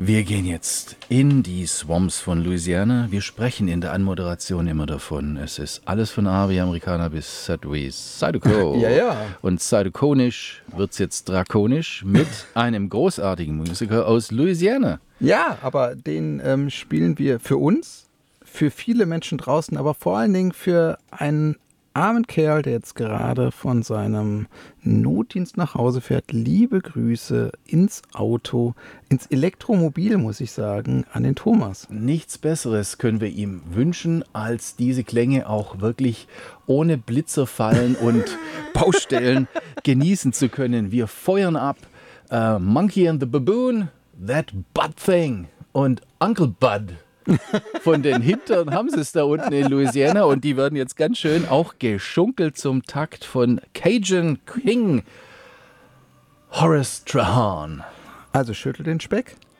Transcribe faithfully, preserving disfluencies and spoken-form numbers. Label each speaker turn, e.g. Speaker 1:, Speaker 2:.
Speaker 1: Wir gehen jetzt in die Swamps von Louisiana. Wir sprechen in der Anmoderation immer davon. Es ist alles von A wie Amerikaner bis Z wie Zydeco.
Speaker 2: Ja, ja.
Speaker 1: Und Zydeconisch wird es jetzt drakonisch mit einem großartigen Musiker aus Louisiana.
Speaker 2: Ja, aber den ähm, spielen wir für uns, für viele Menschen draußen, aber vor allen Dingen für einen armen Kerl, der jetzt gerade von seinem Notdienst nach Hause fährt. Liebe Grüße ins Auto, ins Elektromobil, muss ich sagen, an den Thomas.
Speaker 1: Nichts Besseres können wir ihm wünschen, als diese Klänge auch wirklich ohne Blitzerfallen und Baustellen genießen zu können. Wir feuern ab uh, Monkey and the Baboon, That Bud Thing und Uncle Bud. Von den Hintern haben sie es da unten in Louisiana und die werden jetzt ganz schön auch geschunkelt zum Takt von Cajun King Horace Trahan.
Speaker 2: Also schüttel den Speck.